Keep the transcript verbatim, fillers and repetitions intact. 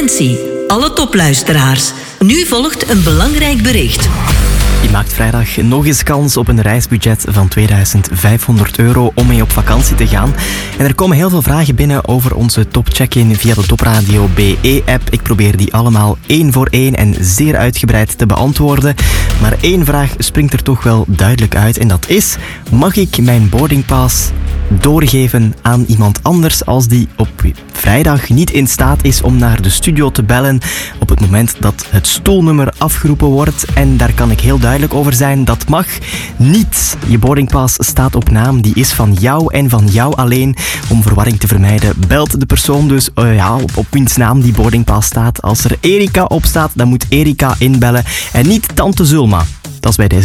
Attentie, alle topluisteraars. Nu volgt een belangrijk bericht. Je maakt vrijdag nog eens kans op een reisbudget van tweeduizend vijfhonderd euro om mee op vakantie te gaan. En er komen heel veel vragen binnen over onze top-check-in via de Topradio B E-app. Ik probeer die allemaal één voor één en zeer uitgebreid te beantwoorden. Maar één vraag springt er toch wel duidelijk uit en dat is: mag ik mijn boardingpass doorgeven aan iemand anders als die op vrijdag niet in staat is om naar de studio te bellen op het moment dat het stoelnummer afgeroepen wordt? En daar kan ik heel duidelijk over zijn, dat mag niet. Je boardingpass staat op naam, die is van jou en van jou alleen. Om verwarring te vermijden, belt de persoon dus uh, ja, op, op wiens naam die boardingpass staat. Als er Erika op staat, dan moet Erika inbellen en niet tante Zulma. Dat is bij deze